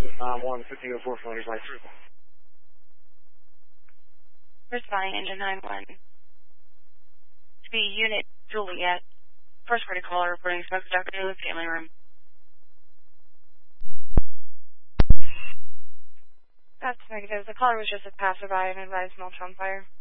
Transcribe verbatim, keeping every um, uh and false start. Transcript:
Um, one fifteen oh four Flanders Light Circle. Responding engine nine one. To be unit Juliet. First party caller reporting smoke conductor in the family room. That's negative. The caller was just a passerby and advised mulch on fire.